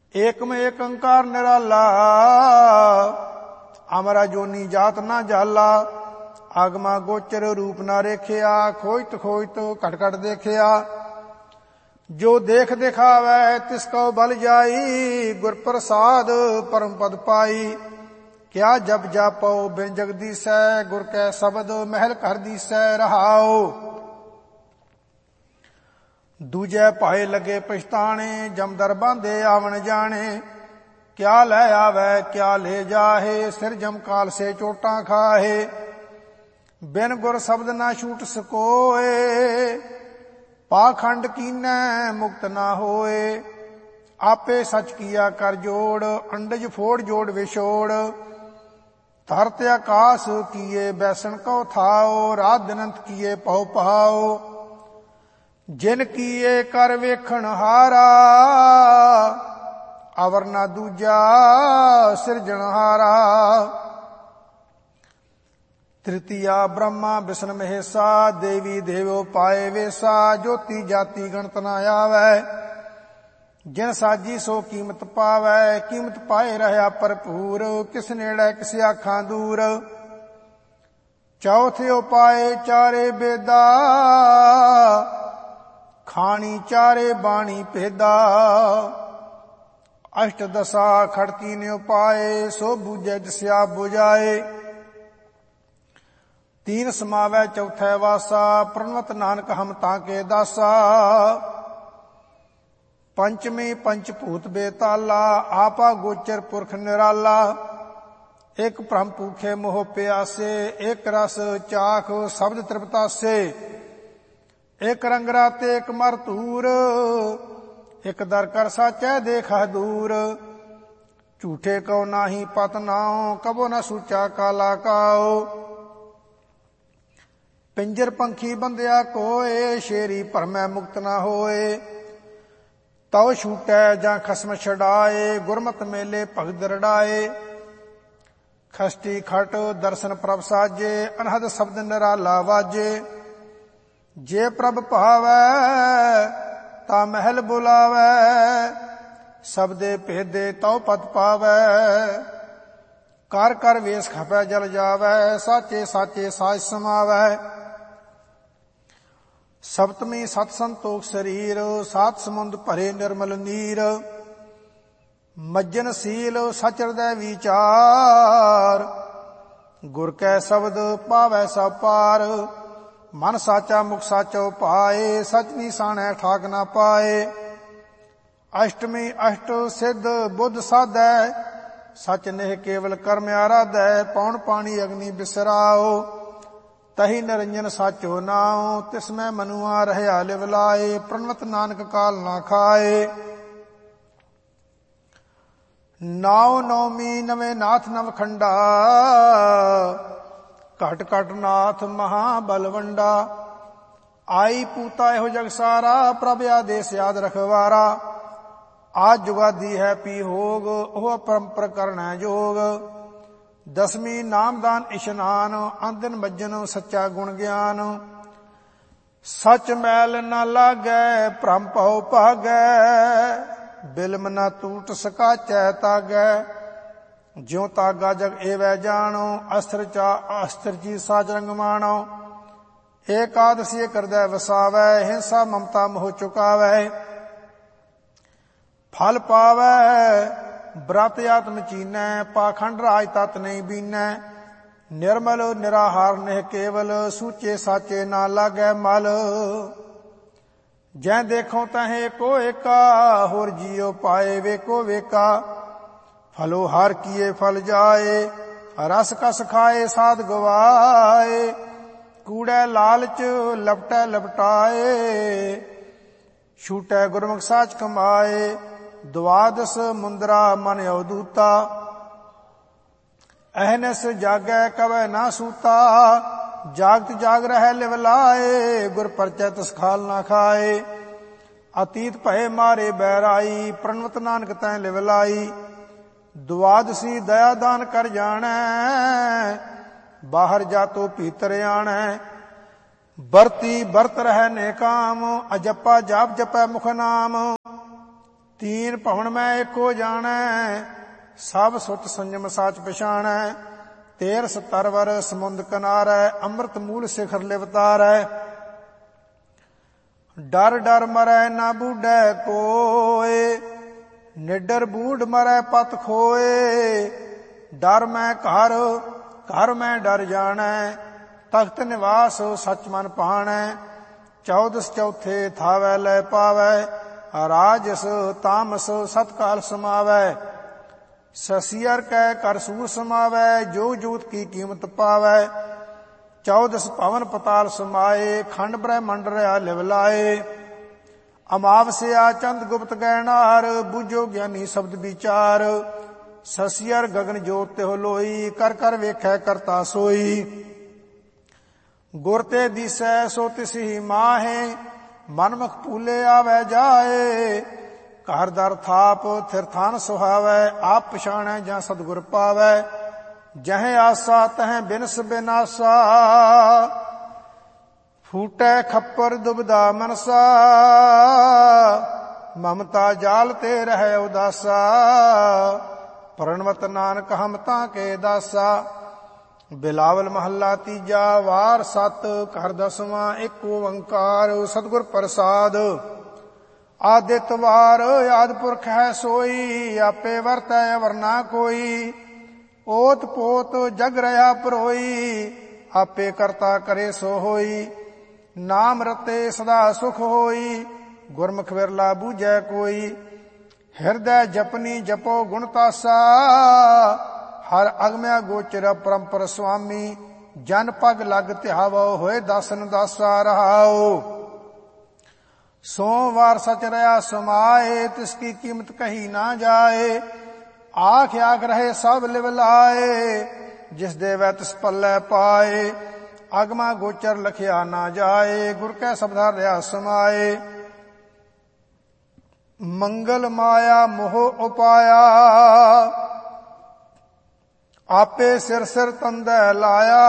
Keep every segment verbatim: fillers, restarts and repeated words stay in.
ਏਕਮ ਏਕੰਕਾਰ ਨਿਰਾਲਾ, ਅਮਰਾ ਜੋਨੀ ਜਾਤ ਨਾ ਜਾਲਾ। ਆਗਮਾ ਗੋਚਰ ਰੂਪ ਨਾ ਰੇਖਿਆ, ਖੋਜਤ ਖੋਜਤ ਘਟ ਘਟ ਦੇਖਿਆ। ਜੋ ਦੇਖ ਦਿਖਾਵੈ ਤਿਸ ਕਉ ਬਲ ਜਾਈ, ਗੁਰ ਪ੍ਰਸਾਦ ਪਰਮ ਪਦ ਪਾਈ। ਕਿਆ ਜਪ ਜਾਪਉ ਬਿਨ ਜਗਦੀਸੈ, ਗੁਰ ਕੈ ਸ਼ਬਦ ਮਹਿਲ ਘਰ ਦੀਸੈ ਰਹਾਉ। ਦੂਜੈ ਭਾਏ ਲਗੇ ਪਛਤਾਣੇ, ਜਮਦਰ ਬਾਂਧੇ ਆਵਣ ਜਾਣੇ। ਕਿਆ ਲੈ ਆਵੈ ਕਿਆ ਲੈ ਜਾਹੇ, ਸਿਰ ਜਮ ਕਾਲ ਸੇ ਚੋਟਾਂ ਖਾਹੇ। ਬਿਨ ਗੁਰ ਸ਼ਬਦ ਨਾ ਛੂਟ ਸਕੋਏ, ਪਾਖੰਡ ਕੀਨੈ ਮੁਕਤ ਨਾ ਹੋਏ। ਆਪੇ ਸਚ ਕੀਆ ਕਰ ਜੋੜ, ਅੰਡਜ ਫੋੜ ਜੋੜ ਵਿਛੋੜ। ਧਰਤ ਆਕਾਸ ਕੀਏ ਬੈਸਣ ਕਉ ਥਾਓ, ਰਾਤ ਦਿਨੰਤ ਕੀਏ ਪਉ ਪਹਾਓ। ਜਿਨ ਕੀਏ ਕਰ ਵੇਖਣ ਹਾਰਾ, ਅਵਰ ਨਾ ਦੂਜਾ ਸਿਰਜਣਹਾਰਾ। ਤ੍ਰਿਤੀਆ ਬ੍ਰਹਮਾ ਵਿਸ਼ਨ ਮਹੇਸ਼ਾ, ਦੇਵੀ ਦੇਵੋ ਪਾਏ ਵੇਸਾ। ਜੋਤੀ ਜਾਤੀ ਗਣਤ ਨਾ ਆਵੈ, ਜਿਨ ਸਾਜੀ ਸੋ ਕੀਮਤ ਪਾਵੈ। ਕੀਮਤ ਪਾਏ ਰਹਿਆ ਭਰਪੂਰ, ਕਿਸ ਨੇੜੇ ਕਿਸ ਆਖਾਂ ਦੂਰ। ਚੌਥੇ ਉਪਾਏ ਚਾਰੇ ਬੇਦਾ, ਖਾਣੀ ਚਾਰੇ ਬਾਣੀ ਭੇਦਾ। ਅਸ਼ਟ ਦਸਾ ਖੜਤੀ ਨੇ ਉਪਾਏ, ਸੋ ਬੂਝੈ ਜਿਸਿਆ ਬੁਝਾਏ। ਤੀਨ ਸਮਾਵੈ ਚੌਥੈ ਵਾਸਾ, ਪ੍ਰਣਵਤ ਨਾਨਕ ਹਮ ਤਾਕੇ ਦਾਸਾ। ਪੰਚਮੀ ਪੰਚ ਭੂਤ ਬੇਤਾਲਾ, ਆਪਾ ਗੋਚਰ ਪੁਰਖ ਨਿਰਾਲਾ। ਇਕ ਭ੍ਰਮ ਭੂਖੇ ਮੋਹ ਪਿਆਸੇ, ਇਕ ਰਸ ਚਾਖ ਸ਼ਬਦ ਤ੍ਰਿਪਤਾਸੇ। ਇਕ ਰੰਗ ਰਾਤੇ ਇਕ ਮਰ ਧੂਰ, ਇਕ ਦਰ ਕਰ ਸਾਚੈ ਦੇਖਾ ਦੂਰ। ਝੂਠੇ ਕਉ ਨਾਹੀ ਪਤ ਨਾਉ, ਕਬੋ ਨ ਸੂਚਾ ਕਾਲਾ ਕਾਉ। ਪਿੰਜਰ ਪੰਖੀ ਬੰਧਿਆ ਕੋਏ, ਸ਼ੇਰੀ ਭਰਮੈ ਮੁਕਤ ਨਾ ਹੋਏ। ਤਉ ਛੂਟੈ ਜਾਂ ਖਸਮ ਛਡਾਏ, ਗੁਰਮਤਿ ਮੇਲੇ ਭਗਤ ਰੜਾਏ। ਖਸਟੀ ਖਟ ਦਰਸ਼ਨ ਪ੍ਰਭ ਸਾਜੇ, ਅਨਹਦ ਸ਼ਬਦ ਨਿਰਾਲਾ ਵਾਜੇ। ਜੇ ਪ੍ਰਭ ਭਾਵੈ ਤਾ ਮਹਿਲ ਬੁਲਾਵੈ, ਸਬਦੇ ਭੇਦੇ ਤਉ ਪਦ ਪਾਵੈ। ਕਰ ਕਰ ਵੇਸ ਖਪੈ ਜਲ ਜਾਵੈ, ਸਾਚੇ ਸਾਚੇ ਸਾਜ ਸਮਾਵੈ। ਸਪਤਮੀ ਸਤ ਸੰਤੋਖ ਸਰੀਰ, ਸਾਤ ਸਮੁੰਦ ਭਰੇ ਨਿਰਮਲ ਨੀਰ। ਮੱਜਨ ਸੀਲ ਸਚ ਹਿਰਦੈ ਵਿਚਾਰ, ਗੁਰ ਕੈ ਸ਼ਬਦ ਪਾਵੈ ਸਭ ਪਾਰ। ਮਨ ਸਾਚਾ ਮੁਖ ਸਾਚੋ ਪਾਏ, ਸਚ ਨਿਸਾਣੈ ਠਾਕ ਨਾ ਪਾਏ। ਅਸ਼ਟਮੀ ਅਸ਼ਟ ਸਿੱਧ ਬੁੱਧ ਸਾਧੈ, ਸਚ ਨਿਹ ਕੇਵਲ ਕਰਮ ਆਰਾਧੈ। ਪੌਣ ਪਾਣੀ ਅਗਨੀ ਬਿਸਰਾਓ, ਤਹੀ ਨਿਰੰਜਨ ਸਾਚੋ ਨਾਉ। ਤਿਸ ਮੈਂ ਮਨੁਆ ਰਹਿਆ ਲਿਵ ਲਾਏ, ਪ੍ਰਣਵਤ ਨਾਨਕ ਕਾਲ ਨਾ ਖਾਏ। ਨਾਉ ਨੌਮੀ ਨਵੇਂ ਨਾਥ ਨਵ ਖੰਡਾ, ਘਟ ਘਟ ਨਾਥ ਮਹਾ ਬਲਵੰਡਾ। ਆਈ ਪੂਤਾ ਇਹੋ ਜਗ ਸਾਰਾ, ਪ੍ਰਭ ਆਦੇਸ ਯਾਦ ਰਖਵਾਰਾ। ਆਜ ਜੁਗਾਦੀ ਹੈ ਪੀ ਹੋਗ, ਉਹ ਪਰੰਪਰ ਕਰਣੈ ਜੋਗ। ਦਸਵੀਂ ਨਾਮਦਾਨ ਇਸ਼ਨਾਨ, ਆਂਦਨ ਮੱਜਨ ਸੱਚਾ ਗੁਣ ਗਿਆਨ। ਸਚ ਮੈਲ ਨ ਲਾਗੈ ਭ੍ਰਮ ਭਉ ਭਾਗੈ, ਬਿਲਮ ਨ ਟੂਟ ਸਕਾਚੈ ਤਾਗੈ। ਜਿਉ ਤਾਗਾ ਜਗ ਏਵੈ ਜਾਣੋ, ਅਸਤਰ ਚਾ ਅਸਤਰ ਜੀ ਸਾਜ ਰੰਗ ਮਾਣੋ। ਏਕਾਦਸੀ ਕਰਦੈ ਵਸਾਵੈ, ਹਿੰਸਾ ਮਮਤਾ ਮੋਹ ਚੁਕਾਵੈ। ਫਲ ਪਾਵੈ ਬ੍ਰਤ ਆਤਮ ਚੀਨੈ, ਪਾਖੰਡ ਰਾਜ ਤਤ ਨਹੀਂ ਬੀਨੈ। ਨਿਰਮਲ ਨਿਰਾਹਾਰ ਨਿਹ ਕੇਵਲ, ਸੂਚੇ ਸਾਚੇ ਨਾ ਲਾਗੈ ਮਲ। ਜੈ ਦੇਖੋ ਤਹੇ ਕੋ ਏਕਾ, ਹੋਰ ਜੀਉ ਪਾਏ ਵੇਕੋ ਵੇਕਾ। ਫਲੋ ਹਰ ਕੀਏ ਫਲ ਜਾਏ, ਰਸ ਕਸ ਖਾਏ ਸਾਧ ਗਵਾਏ। ਕੂੜੈ ਲਾਲਚ ਲਪਟੈ ਲਪਟਾਏ, ਛੂਟੈ ਗੁਰਮੁਖ ਸਾਚ ਕਮਾਏ। ਦੁਆਦਸ ਮੁੰਦਰਾ ਮਨ ਅਵਦੂਤਾ, ਅਹਨਸ ਜਾਗੈ ਕਵੈ ਨਾ ਸੂਤਾ। ਜਾਗਤ ਜਾਗ ਰਹਿ ਲਿਵ ਲਾਏ, ਗੁਰ ਪਰਚੈ ਤਿਸ ਖਾਲ ਨਾ ਖਾਏ। ਅਤੀਤ ਭਏ ਮਾਰੇ ਬੈਰਾਈ, ਪ੍ਰਣਵਤ ਨਾਨਕ ਤੈ ਲਿਵ ਲਾਈ। ਦੁਆਦਸੀ ਦਇਆ ਦਾਨ ਕਰ ਜਾਣੈ, ਬਾਹਰ ਜਾਤੋ ਭੀਤਰ ਆਣੈ। ਵਰਤੀ ਵਰਤ ਰਹਿ ਨੇਕਾਮ, ਅਜੱਪਾ ਜਾਪ ਜਪੈ ਮੁਖ ਨਾਮ। ਤੀਨ ਭਵਨ ਮੈਂ ਏਕੋ ਜਾਣੈ, ਸਭ ਸੁਚ ਸੰਜਮ ਸਾਚ ਪਛਾਣੈ। ਤੇਰ ਸਤਰਵਰ ਸਮੁੰਦ ਕਿਨਾਰੈ, ਅੰਮ੍ਰਿਤ ਮੂਲ ਸਿਖਰ ਲਿਵਤਾਰੈ। ਡਰ ਡਰ ਮਰੈ ਨਾ ਬੂਢੈ ਕੋਏ, ਨਿਡਰ ਬੂਢ ਮਰੈ ਪਤ ਖੋਏ। ਡਰ ਮੈਂ ਘਰ, ਘਰ ਮੈਂ ਡਰ ਜਾਣੈ, ਤਖਤ ਨਿਵਾਸ ਸਚ ਮਨ ਭਾਣੈ। ਚੌਦਸ ਚੌਥੇ ਥਾਵੈ ਲੈ ਪਾਵੈ, ਰਾਜਸ ਤਾਮਸ ਸਤਕਾਲ ਸਮਾਵੈ। ਸਸੀਅਰ ਕੈ ਕਰ ਸੂਰ ਸਮਾਵੈ, ਜੋ ਜੂਤ ਕੀ ਕੀਮਤ ਪਾਵੈ। ਚੌਦਸ ਭਵਨ ਪਤਾਲ ਸਮਾਏ, ਖੰਡ ਬ੍ਰਹਮੰਡ ਰਿਆ ਲਿਵ ਲਾਏ। ਅਮਾਵਸਿਆ ਚੰਦ ਗੁਪਤ ਗੈਨਾਰ, ਬੁਝੋ ਗਿਆਨੀ ਸ਼ਬਦ ਵਿਚਾਰ। ਸਸੀਅਰ ਗਗਨ ਜੋਤ ਤਿਹੁ ਲੋਈ, ਕਰ ਕਰ ਵੇਖੈ ਕਰਤਾ ਸੋਈ। ਗੁਰ ਤੇ ਦੀਸੈ ਸੋ ਤਿਸਹੀ ਮਾਹੇ, ਮਨਮੁਖ ਭੂਲੇ ਆਵੈ ਜਾਏ। ਘਰ ਦਰ ਥਾਪ ਥਿਰ ਥਾਨ ਸੁਹਾਵੈ, ਆਪ ਪਛਾਣੈ ਜਾਂ ਸਤਿਗੁਰ ਪਾਵੈ। ਜਹ ਆਸਾ ਤਹ ਬਿਨਸ ਬਿਨਾਸਾ, ਫੂਟੈ ਖੱਪਰ ਦੁਬਦਾ ਮਨਸਾ। ਮਮਤਾ ਜਾਲ ਤੇ ਰਹਿ ਉਦਾਸਾ, ਪ੍ਰਣਵਤ ਨਾਨਕ ਹਮ ਤਾਂ ਕੇ ਦਾਸਾ। ਬਿਲਾਵਲ ਮਹੱਲਾ ਤੀਜਾ, ਵਾਰ ਸਤ, ਘਰ ਦਸਵਾਂ, ਇੱਕ ਓੰਕਾਰ ਸਤਿਗੁਰ ਪ੍ਰਸਾਦ। ਆਦਿਤ ਵਾਰ ਆਦਿ ਪੁਰਖ ਹੈ ਸੋਈ, ਆਪੇ ਵਰਤੈ ਅਵਰ ਨਾ ਕੋਈ। ਓਤ ਪੋਤ ਜਗ ਰਹਾ ਪਰੋਈ, ਆਪੇ ਕਰਤਾ ਕਰੇ ਸੋ ਹੋਈ। ਨਾਮ ਰਤੇ ਸਦਾ ਸੁਖ ਹੋਈ, ਗੁਰਮੁਖ ਵਿਰਲਾ ਬੂਝੈ ਕੋਈ। ਹਿਰਦੈ ਜਪਨੀ ਜਪੋ ਗੁਣ ਤਾਸਾ, ਹਰ ਅਗਮਿਆ ਗੋਚਰ ਪਰੰਪਰ ਸੁਆਮੀ। ਜਨ ਪਗ ਲਗ ਧਿਆਵੋ, ਹੋਏ ਦਾਸਨ ਦਾਸਾ ਰਹਾਓ। ਸੋਮਵਾਰ ਸਚ ਰਹਾ ਸਮਾਏ, ਤਿਸ ਕੀ ਕੀਮਤ ਕਹੀ ਨਾ ਜਾਏ। ਆਖ ਆਖ ਰਹੇ ਸਭ ਲਿਵ ਲਾਏ, ਜਿਸ ਦੇਵੈ ਤਿਸ ਪੱਲੇ ਪਾਏ। ਅਗਮਾ ਗੋਚਰ ਲਖਿਆ ਨਾ ਜਾਏ, ਗੁਰ ਕੈ ਸਬਦਾ ਰਹਾ ਸਮਾਏ। ਮੰਗਲ ਮਾਇਆ ਮੋਹ ਉਪਾਇਆ, ਆਪੇ ਸਿਰ ਸਿਰ ਤੰਦੈ ਲਾਇਆ।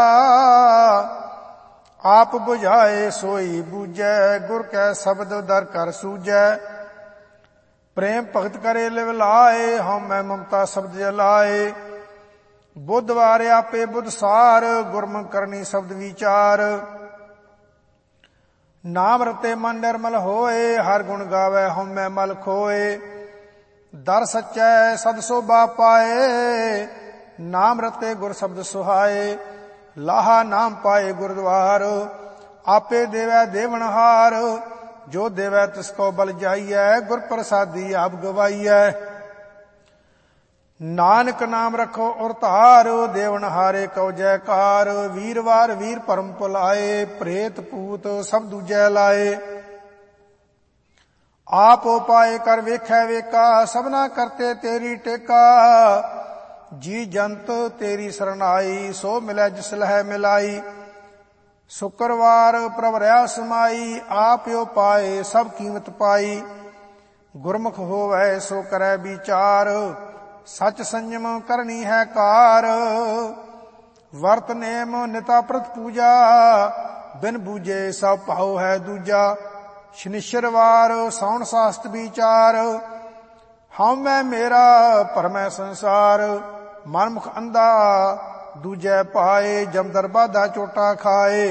ਆਪ ਬੁਝਾਏ ਸੋਈ ਬੂਝੈ, ਗੁਰ ਕੈ ਸ਼ਬਦ ਦਰ ਕਰ ਸੂਝੈ। ਪ੍ਰੇਮ ਭਗਤ ਕਰੇ ਲਿਵ ਲਾਏ, ਹਉਮੈ ਮਮਤਾ ਸ਼ਬਦ ਜਲਾਏ। ਬੁੱਧ ਵਾਰ ਆਪੇ ਬੁੱਧ ਸਾਰ, ਗੁਰਮੁਖ ਕਰਨੀ ਸ਼ਬਦ ਵਿਚਾਰ। ਨਾਮ ਰਤੇ ਮਨ ਨਿਰਮਲ ਹੋਏ, ਹਰ ਗੁਣ ਗਾਵੈ ਹਉਮੈ ਮਲ ਖੋਏ। ਦਰ ਸਚੈ ਸਦ ਸੋਭਾ ਪਾਏ, ਨਾਮ ਰਤੇ ਗੁਰ ਸ਼ਬਦ ਸੁਹਾਏ। ਲਾਹਾ ਨਾਮ ਪਾਏ ਗੁਰਦੁਆਰ, ਆਪੇ ਦੇਵੈ ਦੇਵਨਹਾਰ। ਜੋ ਦੇਵੈ ਤਿਸ ਕੋ ਬਲ ਜਾਈਐ, ਗੁਰ ਪ੍ਰਸਾਦੀ ਆਪ ਗਵਾਈਐ। ਨਾਨਕ ਨਾਮ ਰਖੋ ਔਰ ਧਾਰ, ਦੇਵਨਹਾਰੇ ਕਉ ਜੈਕਾਰ। ਵੀਰਵਾਰ ਵੀਰ ਪਰਮ ਭੁਲਾਏ, ਪ੍ਰੇਤ ਪੂਤ ਸਭ ਦੂਜੈ ਲਾਏ। ਆਪ ਉਪਾਏ ਕਰ ਵੇਖੈ ਵੇਖਾ, ਸਭਨਾ ਕਰਤੇ ਤੇਰੀ ਟੇਕਾ। ਜੀ ਜੰਤ ਤੇਰੀ ਸਰਨਾਈ, ਸੋ ਮਿਲੈ ਜਿਸ ਲਹਿ ਮਿਲਾਈ। ਸ਼ੁਕਰਵਾਰ ਪ੍ਰਭ ਰਹਾ ਸਮਾਈ, ਆਪ ਉਪਾਏ ਸਭ ਕੀਮਤ ਪਾਈ। ਗੁਰਮੁਖ ਹੋਵੈ ਸੋ ਕਰੈ ਵਿਚਾਰ, ਸਚ ਸੰਜਮ ਕਰਨੀ ਹੈ ਕਾਰ। ਵਰਤ ਨੇਮ ਨਿਤਾ ਪ੍ਰਤ ਪੂਜਾ, ਬਿਨ ਬੂਝੇ ਸਭ ਭਾਉ ਹੈ ਦੂਜਾ। ਸ਼ਨਿਸ਼ਰਵਾਰ ਸੌਣ ਸਾਸਤ ਵਿਚਾਰ, ਹਉਮੈ ਮੇਰਾ ਭਰਮੈ ਸੰਸਾਰ। ਮਨਮੁਖ ਅੰਧਾ ਦੂਜੈ ਪਾਏ, ਜਮਦਰ ਬਾਧਾ ਚੋਟਾ ਖਾਏ।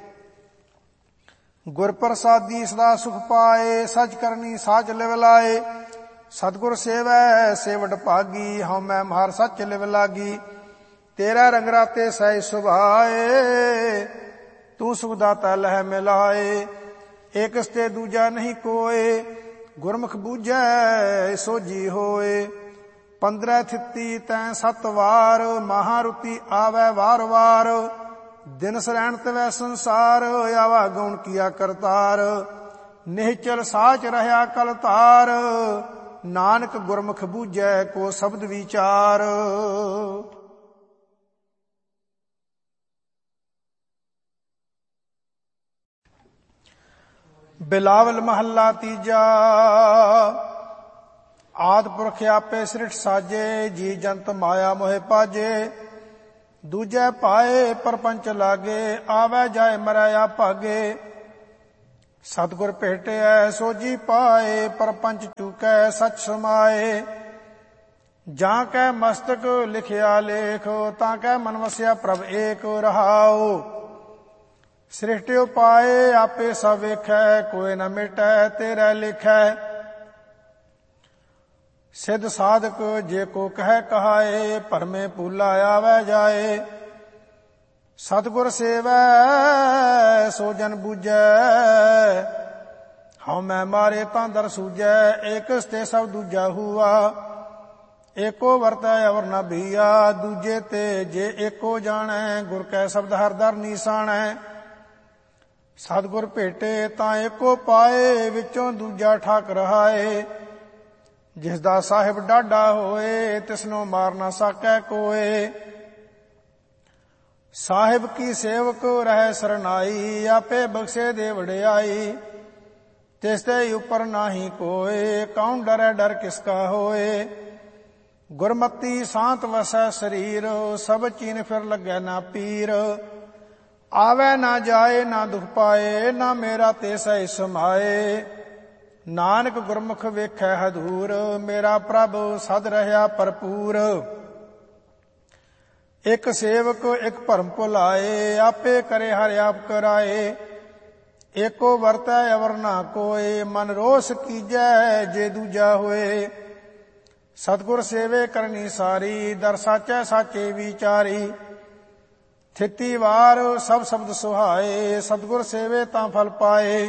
ਗੁਰ ਪ੍ਰਸਾਦੀ ਸਦਾ ਸੁਖ ਪਾਏ, ਸਚ ਕਰਨੀ ਸਾਚ ਲਿਵ ਲਾਏ। ਸਤਿਗੁਰ ਸੇਵੈ ਸੇਵਟ ਭਾਗੀ, ਹਉਮੈ ਮਾਰ ਸੱਚ ਲਿਵ ਲਾਗੀ। ਤੇਰਾ ਰੰਗ ਰਾਤੇ ਸਹਿ ਸੁਭਾਏ, ਤੂੰ ਸੁਖ ਦਾਤਾ ਲਹਿ ਮਿਲਾਏ। ਏਕਸ ਤੇ ਦੂਜਾ ਨਹੀਂ ਕੋਏ, ਗੁਰਮੁਖ ਬੂਝੈ ਸੋਝੀ ਹੋਏ। ਪੰਦਰੈ ਥਿੱਤੀ ਤੈਂ ਸੱਤ ਵਾਰ, ਮਹਾਰੁਤੀ ਆਵੈ ਵਾਰ ਵਾਰ। ਦਿਨ ਸਰੈਣ ਤਵੈ ਸੰਸਾਰ, ਆਵਾ ਗਉਣ ਕੀਆ ਕਰਤਾਰ। ਨਿਹਚਲ ਸਾਚ ਰਹਾ ਕਲ ਧਾਰ, ਨਾਨਕ ਗੁਰਮੁਖ ਬੂਝੈ ਕੋ ਸ਼ਬਦ ਵਿਚਾਰ। ਬਿਲਾਵਲ ਮਹੱਲਾ ਤੀਜਾ, ਆਦਿ ਪੁਰਖ ਆਪੇ ਸ੍ਰਿਸ਼ਟ ਸਾਜੇ। ਜੀ ਜੰਤ ਮਾਇਆ ਮੋਹਿ ਪਾਜੇ, ਦੂਜੈ ਪਾਏ ਪਰਪੰਚ ਲਾਗੇ। ਆਵੈ ਜਾਏ ਮਰੈ ਆ ਭਾਗੇ, ਸਤਿਗੁਰ ਭੇਟਿਐ ਸੋਝੀ ਪਾਏ, ਪਰਪੰਚ ਚੂਕੈ ਸਚ ਸਮਾਏ। ਜਾਂ ਕੈ ਮਸਤਕ ਲਿਖਿਆ ਲੇਖ, ਤਾਂ ਕੈ ਮਨ ਵਸਿਆ ਪ੍ਰਭ ਏਕ ਰਹਾਉ। ਸ੍ਰਿਸ਼ਟਿ ਉਪਾਏ ਆਪੇ ਸਭ ਵੇਖੈ, ਕੋਇ ਨ ਮਿਟੈ ਤੇਰੇ ਲਿਖੈ। ਸਿੱਧ ਸਾਧਕ ਜੇ ਕੋ ਕਹਿ ਕਹਾਏ, ਭਰਮੇ ਭੂਲਾ ਆਵੈ ਜਾਏ। ਸਤਿਗੁਰ ਸੇਵੈ ਸੋ ਜਨ ਬੂਝੈ, ਹਉ ਮੈਂ ਮਾਰੇ ਤਾਂ ਦਰ ਸੂਝੈ। ਏਕਸ ਤੇ ਸਭ ਦੂਜਾ ਹੂਆ, ਏਕੋ ਵਰਤੈ ਅਵਰ ਨ ਭੀਆ। ਦੂਜੇ ਤੇ ਜੇ ਏਕੋ ਜਾਣੈ, ਗੁਰ ਕੈ ਸ਼ਬਦ ਹਰ ਦਰ ਨੀਸਾਣੈ। ਸਤਿਗੁਰ ਭੇਟੇ ਤਾਂ ਏਕੋ ਪਾਏ, ਵਿੱਚੋਂ ਦੂਜਾ ਠਾਕ ਰਹਾਏ। ਜਿਸ ਦਾ ਸਾਹਿਬ ਡਾਢਾ ਹੋਏ, ਤਿਸਨੂੰ ਮਾਰ ਨਾ ਸਕੈ ਕੋਏ। ਸਾਹਿਬ ਕੀ ਸੇਵਕ ਰਹਿ ਸਰਨਾਈ, ਆਪੇ ਬਖਸ਼ੇ ਦੇ ਵਡਿਆਈ। ਤਿਸ ਤੇ ਉਪਰ ਨਾਹੀ ਕੋਏ, ਕੌਣ ਡਰੈ ਡਰ ਕਿਸ ਕਾ ਹੋਏ। ਗੁਰਮਤੀ ਸਾਂਤ ਵਸੈ ਸਰੀਰ, ਸਭ ਚੀਨ ਫਿਰ ਲੱਗੈ ਨਾ ਪੀਰ। ਆਵੈ ਨਾ ਜਾਏ ਨਾ ਦੁਖ ਪਾਏ, ਨਾ ਮੇਰਾ ਤੇ ਸਹਿ ਸਮਾਏ। ਨਾਨਕ ਗੁਰਮੁਖ ਵੇਖੈ ਹਦੂਰ, ਮੇਰਾ ਪ੍ਰਭ ਸਦ ਰਹਿਆ ਭਰਪੂਰ। ਇਕ ਸੇਵਕ ਇਕ ਭਰਮ ਭੁਲਾਏ, ਆਪੇ ਕਰੇ ਹਰਿ ਆਪ ਕਰਾਏ। ਏਕੋ ਵਰਤੈ ਅਵਰ ਨਾ ਕੋਏ, ਮਨ ਰੋਸ ਕੀਜੈ ਜੇ ਦੂਜਾ ਹੋਏ। ਸਤਿਗੁਰ ਸੇਵੇ ਕਰਨੀ ਸਾਰੀ, ਦਰ ਸਾਚੈ ਸਾਚੇ ਵਿਚਾਰੀ। ਥਿਤੀ ਵਾਰ ਸਭ ਸ਼ਬਦ ਸੁਹਾਏ, ਸਤਿਗੁਰ ਸੇਵੇ ਤਾਂ ਫਲ ਪਾਏ।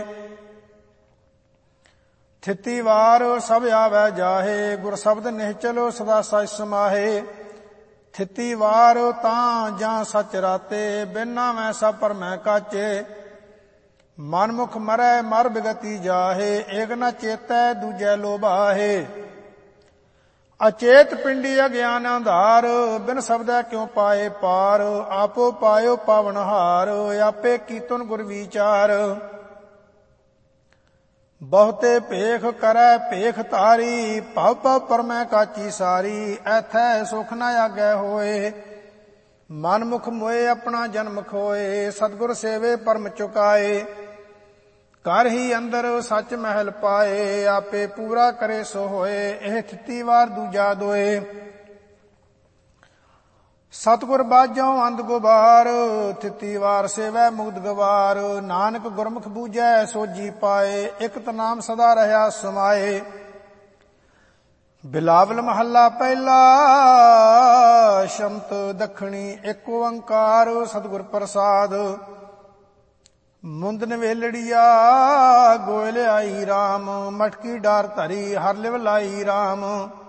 ਥਿਤੀ ਵਾਰ ਸਭ ਆਵੈ ਜਾਹੇ, ਗੁਰ ਸ਼ਬਦ ਨਿਹਚਲ ਸਦਾ ਸਚ ਸਮਾਹੇ। ਥਿਤੀ ਵਾਰ ਤਾਂ ਜਾਂ ਸਚ ਰਾਤੇ, ਬਿਨਾ ਮੈਂ ਸਭ ਭਰਮੈ ਕਾਚੇ। ਮਨਮੁਖ ਮਰੈ ਮਰ ਬਿਗਤੀ ਜਾਹੇ, ਏਕ ਨ ਚੇਤੈ ਦੂਜੈ ਲੋਭਾਹੇ। ਅਚੇਤ ਪਿੰਡੀ ਅਗਿਆਨ ਅੰਧਾਰ, ਬਿਨ ਸ਼ਬਦੈ ਕਿਉ ਪਾਏ ਪਾਰ। ਆਪੋ ਪਾਇਓ ਪਾਵਨਹਾਰ, ਆਪੇ ਕੀਤਨ ਗੁਰ ਵਿਚਾਰ। ਬਹੁਤੇ ਭੇਖ ਕਰੈ ਭੇਖ ਤਾਰੀ, ਭਵ ਭਵ ਪਰਮੈ ਕਾਚੀ ਸਾਰੀ। ਐਥੈ ਸੁਖ ਨ ਆਗੈ ਹੋਏ, ਮਨਮੁਖ ਮੋਏ ਆਪਣਾ ਜਨਮ ਖੋਏ। ਸਤਿਗੁਰ ਸੇਵੇ ਪਰਮ ਚੁਕਾਏ, ਘਰ ਹੀ ਅੰਦਰ ਸੱਚ ਮਹਿਲ ਪਾਏ। ਆਪੇ ਪੂਰਾ ਕਰੇ ਸੋ ਹੋਏ, ਇਹ ਥਿਤੀ ਵਾਰ ਦੂਜਾ ਦੋਏ। ਸਤਿਗੁਰ ਬਾਝੋਂ ਅੰਧ ਗੁਬਾਰ, ਥਿਤੀ ਵਾਰ ਸੇਵੈ ਮੁਕਤ ਗਵਾਰ। ਨਾਨਕ ਗੁਰਮੁਖ ਬੂਝੈ ਸੋਝੀ ਪਾਏ, ਇਕਤ ਨਾਮ ਸਦਾ ਰਹਿਆ ਸਮਾਏ। ਬਿਲਾਵਲ ਮਹੱਲਾ ਪਹਿਲਾ, ਸ਼ਮਤ ਦਖਣੀ ਏਕ ਓੰਕਾਰ। ਸਤਿਗੁਰ ਪ੍ਰਸਾਦ। ਮੁੰਦ ਨਵੇਲੜੀਆ ਗੋਇਲ ਆਈ ਰਾਮ, ਮਟਕੀ ਡਾਰ ਧਰੀ ਹਰ ਲਿਵ ਲਾਈ ਰਾਮ।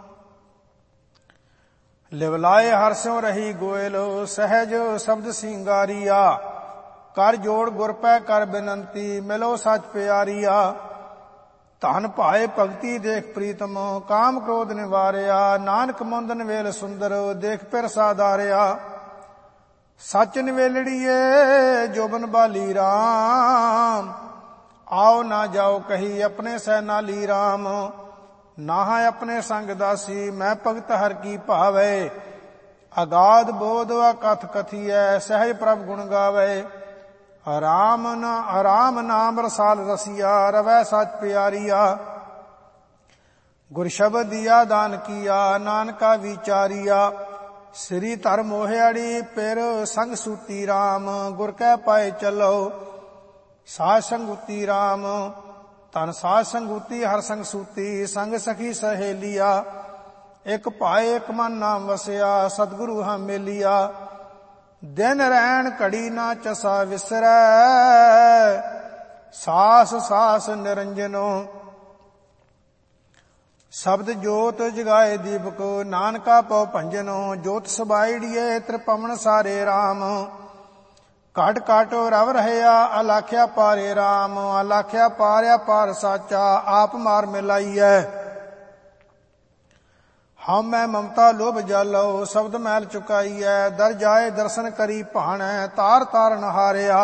ਲਿਵਲਾਏ ਹਰ ਸਿਉ ਰਹੀ ਗੋਇਲ, ਸਹਿਜ ਸ਼ਬਦ ਸਿੰਗਾਰੀਆ। ਕਰ ਜੋੜ ਗੁਰ ਪੈ ਕਰ ਬੇਨੰਤੀ, ਮਿਲੋ ਸਚ ਪਿਆਰੀਆ। ਧਨ ਭਾਏ ਭਗਤੀ ਦੇਖ ਪ੍ਰੀਤਮ, ਕਾਮ ਕ੍ਰੋਧ ਨਿਵਾਰਿਆ। ਨਾਨਕ ਮੁੰਦ ਨਵੇਲ ਸੁੰਦਰ, ਦੇਖ ਪਿਰ ਸਾਧਾਰਿਆ। ਸਚ ਨਵੇਲੜੀਏ ਜੋਬਨ ਬਾਲੀ ਰਾਮ, ਆਓ ਨਾ ਜਾਓ ਕਹੀ ਆਪਣੇ ਸਹਿ ਨਾਲੀ ਰਾਮ। ਨਾਹ ਆਪਣੇ ਸੰਗ ਦਾਸੀ, ਮੈਂ ਭਗਤ ਹਰ ਕੀ ਭਾਵੈ। ਅਗਾਧ ਬੋਧ ਅਕਥ ਕਥੀਐ, ਸਹਿਜ ਪ੍ਰਭ ਗੁਣ ਗਾਵੈ। ਰਾਮ ਨ ਰਾਮ ਨਾਮ ਰਸਾਲ ਰਸੀਆ, ਰਵੈ ਸਚ ਪਿਆਰੀਆ। ਗੁਰ ਸ਼ਬਦ ਦੀਆ ਦਾਨ ਕੀਆ, ਨਾਨਕਾ ਵਿਚਾਰੀਆ। ਸ੍ਰੀ ਧਰ ਮੋਹਿਆੜੀ ਪਿਰ ਸੰਗ ਸੂਤੀ ਰਾਮ, ਗੁਰ ਕੈ ਪਾਏ ਚਲੋ ਸਾਧ ਸੰਗੂਤੀ ਰਾਮ। ਧਨ ਸਾਧ ਸੰਗੂਤੀ ਹਰ ਸੰਗ ਸੂਤੀ, ਸੰਗ ਸਖੀ ਸਹੇਲੀਆ। ਇਕ ਭਾਏ ਇਕ ਮਨ ਨਾਮ ਵਸਿਆ, ਸਤਿਗੁਰੂ ਹਮ ਮੇਲੀਆ। ਦਿਨ ਰਹਿਣ ਘੜੀ ਨਾ ਚਸਾ ਵਿਸਰੈ, ਸਾਸ ਸਾਸ ਨਿਰੰਜਨੋ। ਸ਼ਬਦ ਜੋਤ ਜਗਾਏ ਦੀਪਕ, ਨਾਨਕਾ ਪਉ ਭੰਜਨੋ। ਜੋਤ ਸਬਾਈੜੀਏ ਤ੍ਰਿਪਵਨ ਸਾਰੇ ਰਾਮ, ਘਟ ਘਟ ਰਵ ਰਹਿਆ ਅਲਾਖਿਆ ਪਾਰੇ ਰਾਮ। ਅਲਾਖਿਆ ਪਾਰਿਆ ਪਾਰ ਸਾਚਾ, ਆਪ ਮਾਰ ਮਿਲਾਈਐ। ਹਮ ਮੈਂ ਮਮਤਾ ਲੋਭ ਜਾਲੋ, ਸ਼ਬਦ ਮੈਲ ਚੁਕਾਈਐ। ਦਰ ਜਾਏ ਦਰਸ਼ਨ ਕਰੀ ਭਾਣੈ, ਤਾਰ ਤਾਰ ਨਹਾਰਿਆ।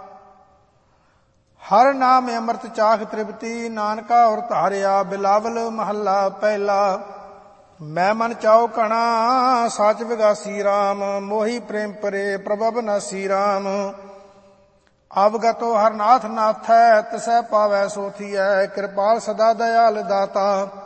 ਹਰ ਨਾਮ ਅੰਮ੍ਰਿਤ ਚਾਖ ਤ੍ਰਿਪਤੀ, ਨਾਨਕਾ ਔਰ ਧਾਰਿਆ। ਬਿਲਾਵਲ ਮਹੱਲਾ ਪਹਿਲਾ। ਮੈਂ ਮਨ ਚਾਉ ਕਣਾ ਸਾਚ ਵਿਗਾਸੀ ਰਾਮ, ਮੋਹੀ ਪ੍ਰੇਮ ਪਰੇ ਪ੍ਰਭਵ ਨਾਸੀ ਰਾਮ। ਅਵਗਤੋ ਹਰਨਾਥ ਨਾਥੈ ਤਿਸੈ ਪਾਵੈ ਸੋ ਥੀਐ। ਕਿਰਪਾਲ ਸਦਾ ਦਇਆਲ ਦਾਤਾ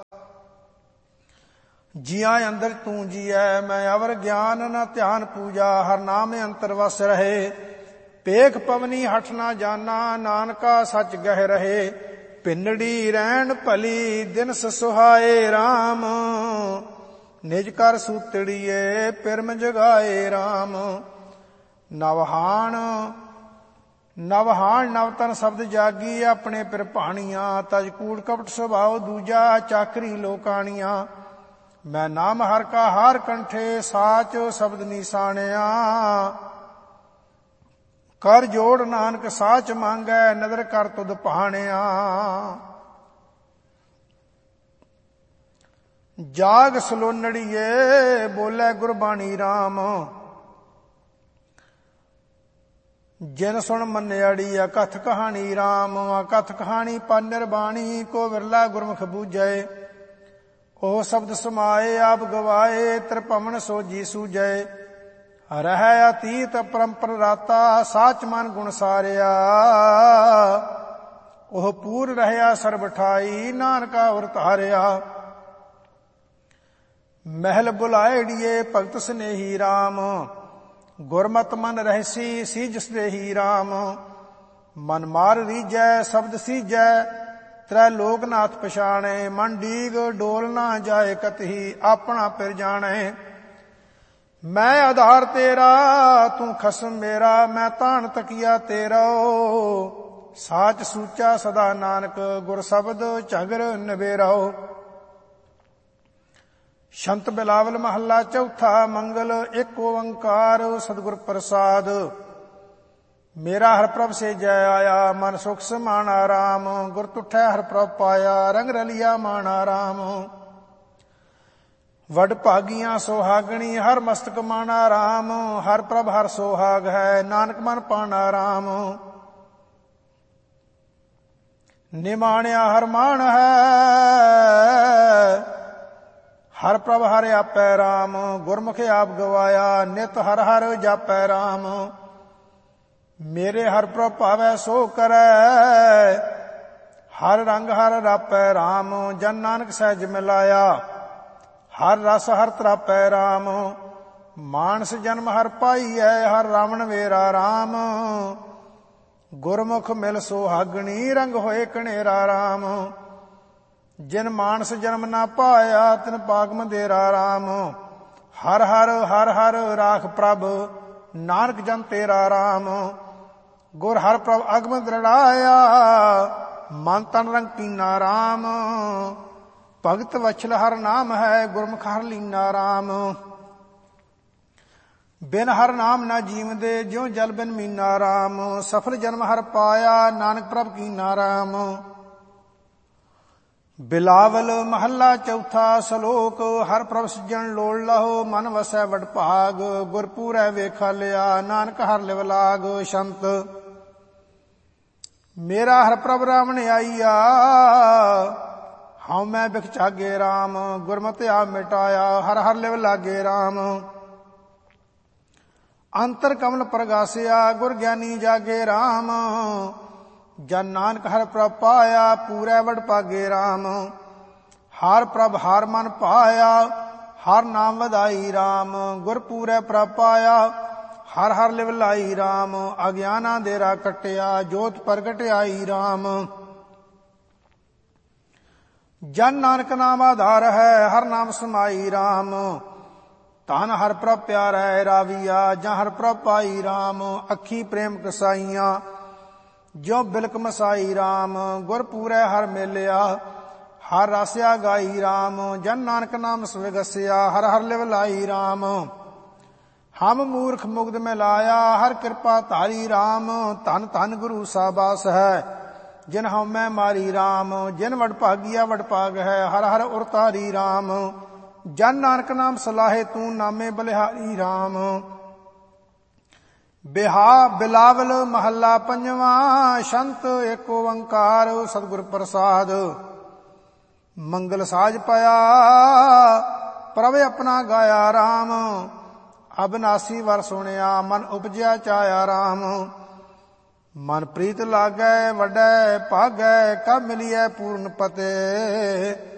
ਜੀਆਂ ਅੰਦਰ ਤੂੰ ਜੀਐ। ਮੈਂ ਅਵਰ ਗਿਆਨ ਨ ਧਿਆਨ ਪੂਜਾ ਹਰ ਨਾਮ ਅੰਤਰ ਵਸ ਰਹੇ। ਪੇਖ ਪਵਨੀ ਹਠ ਨਾ ਜਾਨਾ ਨਾਨਕਾ ਸੱਚ ਗਹਿ ਰਹੇ। ਪਿੰਡੜੀ ਰਹਿਣ ਭਲੀ ਦਿਨਸ ਸੁਹਾਏ ਰਾਮ ਨਿਜ ਕਰ ਸੂਤੜੀਏ ਪਿਰਮ ਜਗਾਏ ਰਾਮ। ਨਵਹਾਣ ਨਵਹਾਣ ਨਵਤਨ ਸ਼ਬਦ ਜਾਗੀ ਆਪਣੇ ਪਿਰ ਭਾਣੀਆਂ। ਤਜ ਕੂੜ ਕਪਟ ਸੁਭਾਉ ਦੂਜਾ ਚਾਕਰੀ ਲੋਕਾਣੀਆਂ। ਮੈਂ ਨਾਮ ਹਰ ਕਾ ਹਾਰ ਕੰਠੇ ਸਾਚ ਸ਼ਬਦ ਨਿਸ਼ਾਨਿਆ। ਕਰ ਜੋੜ ਨਾਨਕ ਸਾਚ ਮੰਗੈ ਨਦਰ ਕਰ ਤੁਧ ਭਾਣਿਆ। ਜਾਗ ਸਲੋਨੜੀਏ ਬੋਲੇ ਗੁਰਬਾਣੀ ਰਾਮ ਜਿਨ ਸੁਣ ਮੰਨਿਆੜੀ ਅਕਥ ਕਹਾਣੀ ਰਾਮ। ਅਕਥ ਕਹਾਣੀ ਪਰ ਨਿਰਬਾਣੀ ਕੋ ਵਿਰਲਾ ਗੁਰਮੁਖ ਬੂਝੈ। ਉਹ ਸ਼ਬਦ ਸਮਾਏ ਆਪ ਗਵਾਏ ਤ੍ਰਿਭਵਨ ਸੋਜੀ ਸੂਝੈ। ਰਹਿ ਅਤੀਤ ਪਰੰਪਰ ਰਾਤਾ ਸਾਚ ਮਨ ਗੁਣ ਸਾਰਿਆ। ਉਹ ਪੂਰ ਰਹਿਆ ਸਰਬ ਠਾਈ ਨਾਨਕਾ ਉਰ ਧਾਰਿਆ। ਮਹਿਲ ਬੁਲਾਇੜੀਏ ਭਗਤ ਸਨੇਹੀ ਰਾਮ ਗੁਰਮਤਿ ਮਨ ਰਹਿਸੀ ਸੀਜਸ ਦੇਹੀ ਰਾਮ। ਮਨ ਮਾਰ ਰੀਜੈ ਸ਼ਬਦ ਸੀਜੈ ਤ੍ਰੈ ਲੋਕਨਾਥ ਪਛਾਣੈ। ਮਨ ਡੀਗ ਡੋਲ ਨਾ ਜਾਏ ਕਤਹੀ ਆਪਣਾ ਪਿਰ ਜਾਣੈ। ਮੈਂ ਆਧਾਰ ਤੇਰਾ ਤੂੰ ਖਸਮ ਮੇਰਾ ਮੈਂ ਤਾਣ ਤਕੀਆ ਤੇਰਾ। ਸਾਚ ਸੂਚਾ ਸਦਾ ਨਾਨਕ ਗੁਰ ਸ਼ਬਦ ਝਗਰ ਨਵੇਰਾਓ। ਸ਼ੰਤ ਬਿਲਾਵਲ ਮਹੱਲਾ ਚੌਥਾ। ਮੰਗਲ ਇੱਕ ਓੰਕਾਰ ਸਤਿਗੁਰ ਪ੍ਰਸਾਦ। ਮੇਰਾ ਹਰ ਪ੍ਰਭ ਸੇ ਜੈ ਆਇਆ ਮਨ ਸੁਖ ਸਮਾਣਾ ਰਾਮ। ਗੁਰ ਤੁਠੈ ਹਰ ਪ੍ਰਭ ਪਾਇਆ ਰੰਗ ਰਲਿਆ ਮਾਣਾ ਰਾਮ। ਵਡ ਭਾਗੀਆਂ ਸੁਹਾਗਣੀ ਹਰ ਮਸਤਕ ਮਾਣਾ ਰਾਮ। ਹਰ ਪ੍ਰਭ ਹਰ ਸੁਹਾਗ ਹੈ ਨਾਨਕ ਮਨ ਪਾਣਾ ਰਾਮ। ਨਿਮਾਣਿਆ ਹਰ ਮਾਣ ਹੈ ਹਰ ਪ੍ਰਭ ਹਰਿ ਆਪੈ ਰਾਮ। ਗੁਰਮੁਖ ਆਪ ਗਵਾਇਆ ਨਿਤ ਹਰ ਹਰ ਜਾਪੈ ਰਾਮ। ਮੇਰੇ ਹਰ ਪ੍ਰਭ ਭਾਵੈ ਸੋ ਕਰੈ ਹਰ ਰੰਗ ਹਰ ਰਾਪੈ ਰਾਮ। ਜਨ ਨਾਨਕ ਸਹਿਜ ਮਿਲਾਇਆ ਹਰ ਰਸ ਹਰ ਤਰਾਪੈ ਰਾਮ। ਮਾਨਸ ਜਨਮ ਹਰ ਪਾਈਐ ਹਰ ਰਾਵਣ ਵੇਰਾ ਰਾਮ। ਗੁਰਮੁਖ ਮਿਲ ਸੁਹਾਗਣੀ ਰੰਗ ਹੋਏ ਕਣੇਰਾ ਰਾਮ। ਜਿਨ ਮਾਨਸ ਜਨਮ ਨਾ ਪਾਇਆ ਤਿਨ ਪਾਗ ਮੰਦੇਰਾ ਰਾਮ। ਹਰ ਹਰ ਹਰ ਹਰ ਰਾਖ ਪ੍ਰਭ ਨਾਨਕ ਜਨ ਤੇਰਾ ਰਾਮ। ਗੁਰ ਹਰ ਪ੍ਰਭ ਅਗਮ ਦ੍ਰਿੜਾਇਆ ਮਨ ਤਨ ਰੰਗ ਕੀਨਾ ਰਾਮ। ਭਗਤ ਵਛਲ ਹਰ ਨਾਮ ਹੈ ਗੁਰਮੁਖ ਹਰ ਲੀਨਾ ਰਾਮ। ਬਿਨ ਹਰ ਨਾਮ ਨਾ ਜੀਵਦੇ ਜਿਉ ਜਲ ਬਿਨ ਮੀਨਾ ਰਾਮ। ਸਫਲ ਜਨਮ ਹਰ ਪਾਇਆ ਨਾਨਕ ਪ੍ਰਭ ਕੀਨਾ ਰਾਮ। ਬਿਲਾਵਲ ਮਹੱਲਾ ਚੌਥਾ ਸ਼ਲੋਕ। ਹਰ ਪ੍ਰਭ ਸਿਜਣ ਲੋੜ ਲਹੋ ਮਨ ਵਸੈ ਵਡ ਭਾਗ। ਗੁਰਪੂਰੈ ਵੇਖਾ ਲਿਆ ਨਾਨਕ ਹਰ ਲਿਵ ਲਾਗ। ਸ਼ੰਤ ਮੇਰਾ ਹਰ ਪ੍ਰਭ ਰਾਵਣ ਆਈਆ ਹਉ ਮੈਂ ਬਿਖ ਚਾਗੇ ਰਾਮ। ਗੁਰਮਤਿ ਆਪ ਮਿਟਾਇਆ ਹਰ ਹਰ ਲਿਵ ਲਾਗੇ ਰਾਮ। ਅੰਤਰ ਕਮਲ ਪ੍ਰਗਾਸਿਆ ਗੁਰ ਗਿਆਨੀ ਜਾਗੇ ਰਾਮ। ਜਨ ਨਾਨਕ ਹਰ ਪ੍ਰਭ ਪਾਇਆ ਪੂਰੈ ਵਡ ਭਾਗੇ ਰਾਮ। ਹਰ ਪ੍ਰਭ ਹਰ ਮਨ ਪਾਇਆ ਹਰ ਨਾਮ ਵਧਾਈ ਰਾਮ। ਗੁਰ ਪੂਰੈ ਪ੍ਰਭ ਪਾਇਆ ਹਰ ਹਰ ਲਿਵ ਲਾਈ ਰਾਮ। ਅਗਿਆਨਾ ਦੇਰਾ ਕਟਿਆ ਜੋਤ ਪ੍ਰਗਟ ਆਈ ਰਾਮ। ਜਨ ਨਾਨਕ ਨਾਮ ਆਧਾਰ ਹੈ ਹਰ ਨਾਮ ਸਮਾਈ ਰਾਮ। ਧਨ ਹਰ ਪ੍ਰਭ ਪਿਆਰੈ ਰਾਵੀਆ ਜਾਂ ਹਰ ਪ੍ਰਭ ਪਾਈ ਰਾਮ। ਅੱਖੀ ਪ੍ਰੇਮ ਕਸਾਈਆਂ ਜਿਉ ਬਿਲਕ ਮਸਾਈ ਰਾਮ। ਗੁਰ ਪੂਰੈ ਹਰ ਮੇਲਿਆ ਹਰ ਰਾਸਿਆ ਗਾਈ ਰਾਮ। ਜਨ ਨਾਨਕ ਨਾਮ ਸਵਿਗਸਿਆ ਹਰ ਹਰ ਲਿਵ ਲਾਈ ਰਾਮ। ਹਮ ਮੂਰਖ ਮੁਗਧ ਮੈਂ ਲਾਇਆ ਹਰ ਕਿਰਪਾ ਧਾਰੀ ਰਾਮ। ਧਨ ਧਨ ਗੁਰੂ ਸਾਬਾਸ ਹੈ ਜਿਨ ਹਉਮੈ ਮਾਰੀ ਰਾਮ। ਜਿਨ ਵਡ ਭਾਗੀਆ ਵਡ ਭਾਗ ਹੈ ਹਰ ਹਰ ਉਰ ਤਾਰੀ ਰਾਮ। ਜਨ ਨਾਨਕ ਨਾਮ ਸਲਾਹੇ ਤੂੰ ਨਾਮੇ ਬਲਿਹਾਰੀ ਰਾਮ। ਬਿਹਾ ਬਿਲਾਵਲ ਮਹੱਲਾ ਪੰਜਵਾਂ। ਸ਼ੰਤ ਏਕ ਓੰਕਾਰ ਸਤਿਗੁਰ ਪ੍ਰਸਾਦ। ਮੰਗਲ ਸਾਜ ਪਾਇਆ ਪ੍ਰਭ ਆਪਣਾ ਗਾਇਆ ਰਾਮ। ਅਬਨਾਸੀ ਵਰ ਸੁਣਿਆ ਮਨ ਉਪਜਿਆ ਚਾਇਆ ਰਾਮ। ਮਨ ਪ੍ਰੀਤ ਲਾਗੈ ਵੱਡੈ ਭਾਗੈ ਕਬ ਮਿਲਿਐ ਪੂਰਨ ਪਤੇ।